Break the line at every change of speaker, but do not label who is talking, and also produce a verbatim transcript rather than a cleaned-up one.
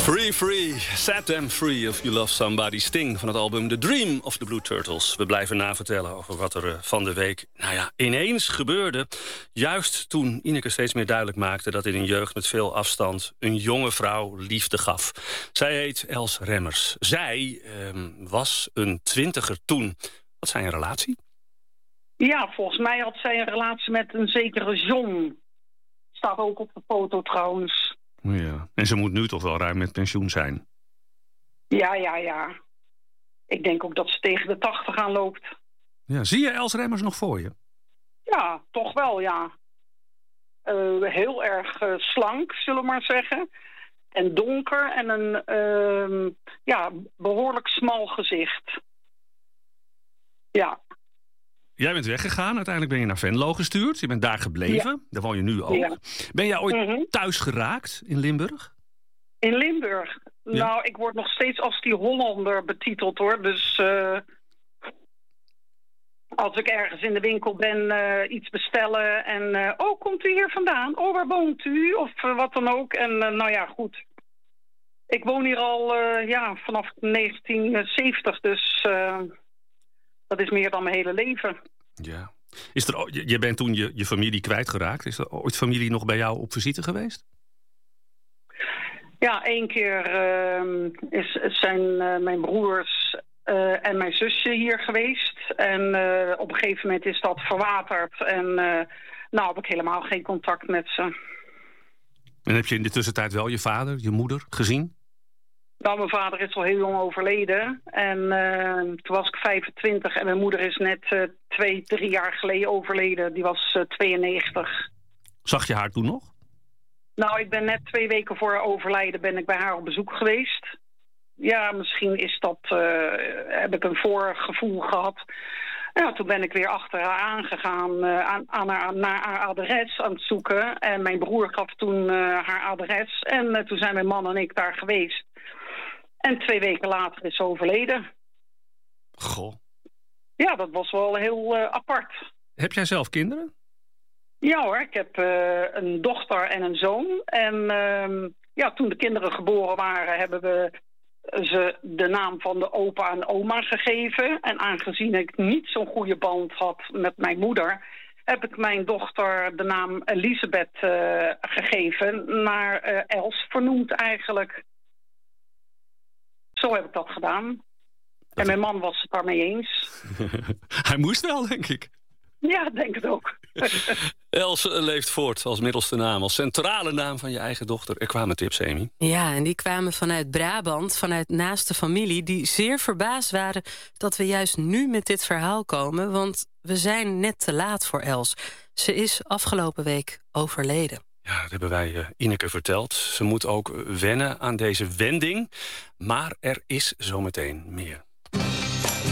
Free Free, Set Them Free If You Love Somebody. Sting van het album The Dream of the Blue Turtles. We blijven navertellen over wat er uh, van de week nou ja, ineens gebeurde. Juist toen Ineke steeds meer duidelijk maakte dat in een jeugd met veel afstand een jonge vrouw liefde gaf. Zij heet Els Remmers. Zij uh, was een twintiger toen. Wat zijn een relatie?
Ja, volgens mij had zij een relatie met een zekere John. Staat ook op de foto trouwens.
Ja. En ze moet nu toch wel ruim met pensioen zijn?
Ja, ja, ja. Ik denk ook dat ze tegen de tachtig aanloopt.
Ja, zie je Els Remmers nog voor je?
Ja, toch wel, ja. Uh, heel erg uh, slank, zullen we maar zeggen. En donker en een uh, ja, behoorlijk smal gezicht. Ja.
Jij bent weggegaan, uiteindelijk ben je naar Venlo gestuurd. Je bent daar gebleven, ja. Daar woon je nu ook. Ja. Ben jij ooit mm-hmm. thuis geraakt in Limburg?
In Limburg? Ja. Nou, ik word nog steeds als die Hollander betiteld, hoor. Dus uh, als ik ergens in de winkel ben, uh, iets bestellen en... Uh, oh, komt u hier vandaan? Oh, waar woont u? Of uh, wat dan ook. En uh, nou ja, goed. Ik woon hier al uh, ja, vanaf negentien zeventig, dus... Uh, Dat is meer dan mijn hele leven.
Ja. Is er, je bent toen je, je familie kwijtgeraakt. Is er ooit familie nog bij jou op visite geweest?
Ja, één keer uh, is, zijn uh, mijn broers uh, en mijn zusje hier geweest. En uh, op een gegeven moment is dat verwaterd. En uh, nou heb ik helemaal geen contact met ze.
En heb je in de tussentijd wel je vader, je moeder gezien?
Nou, mijn vader is al heel jong overleden. En uh, toen was ik vijfentwintig en mijn moeder is net uh, twee, drie jaar geleden overleden. Die was uh, tweeënnegentig.
Zag je haar toen nog?
Nou, ik ben net twee weken voor haar overlijden ben ik bij haar op bezoek geweest. Ja, misschien is dat, uh, heb ik een voorgevoel gehad. Ja, toen ben ik weer achter haar aangegaan, uh, aan, aan haar, naar haar adres aan het zoeken. En mijn broer gaf toen uh, haar adres. En uh, toen zijn mijn man en ik daar geweest. En twee weken later is ze overleden.
Goh.
Ja, dat was wel heel uh, apart.
Heb jij zelf kinderen?
Ja hoor, ik heb uh, een dochter en een zoon. En uh, ja, toen de kinderen geboren waren, hebben we ze de naam van de opa en oma gegeven. En aangezien ik niet zo'n goede band had met mijn moeder, heb ik mijn dochter de naam Elisabeth uh, gegeven. Naar uh, Els vernoemd eigenlijk. Zo heb ik dat gedaan. Dat en mijn man was het daarmee eens.
Hij moest wel, denk ik.
Ja, denk het ook.
Els leeft voort als middelste naam, als centrale naam van je eigen dochter. Er kwamen tips, Amy.
Ja, en die kwamen vanuit Brabant, vanuit naaste familie, die zeer verbaasd waren dat we juist nu met dit verhaal komen, want we zijn net te laat voor Els. Ze is afgelopen week overleden.
Ja, dat hebben wij uh, Ineke verteld. Ze moet ook wennen aan deze wending. Maar er is zometeen meer.